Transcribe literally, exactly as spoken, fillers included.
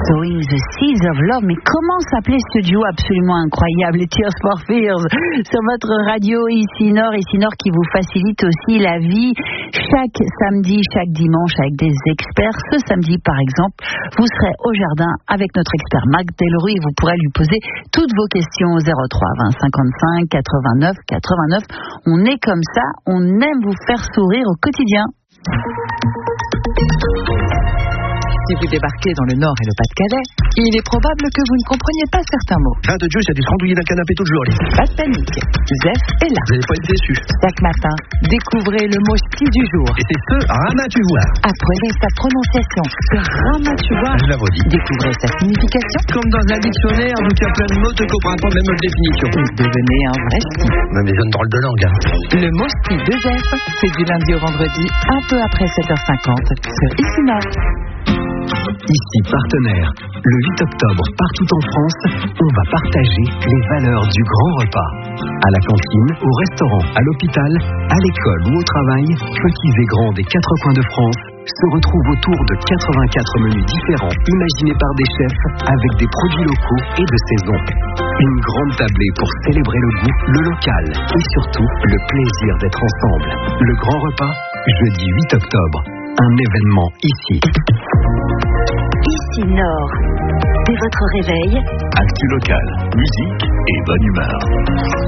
Sowing the Seeds of Love. Mais comment s'appelait ce duo absolument incroyable, Tears for Fears, sur votre radio ici Nord, ici Nord qui vous facilite aussi la vie chaque samedi, chaque dimanche avec des experts. Ce samedi, par exemple, vous serez au jardin avec notre expert Marc Delory et vous pourrez lui poser toutes vos questions au zéro trois vingt cinquante-cinq quatre-vingt-neuf quatre-vingt-neuf. On est comme ça, on aime vous faire sourire au quotidien. Si vous débarquez dans le Nord et le Pas-de-Calais, il est probable que vous ne compreniez pas certains mots. Ah de Dieu, il y a du randouillé d'un canapé toute journée. Pas de panique, Zef est là. Vous n'allez pas être déçus. Chaque matin, découvrez le mot ski du jour. Et c'est ce Ramatuvoir. Apprenez sa prononciation, ce Ramatuvoir. Je la redis. Découvrez sa signification. Comme dans un dictionnaire, d'où il y a plein de mots, tu comprends pas même la définition. Et devenez un vrai ski. Même les jeunes drôles de langue. Hein. Le mot ski de Zef, c'est du lundi au vendredi, un peu après sept heures cinquante, sur Ici Nord. Ici partenaire, le huit octobre, partout en France, on va partager les valeurs du grand repas. À la cantine, au restaurant, à l'hôpital, à l'école ou au travail, petits et grands des quatre coins de France se retrouvent autour de quatre-vingt-quatre menus différents imaginés par des chefs avec des produits locaux et de saison. Une grande tablée pour célébrer le goût, le local et surtout le plaisir d'être ensemble. Le grand repas, jeudi huit octobre, un événement ici. Ici Nord, dès votre réveil, Actu local, musique et bonne humeur.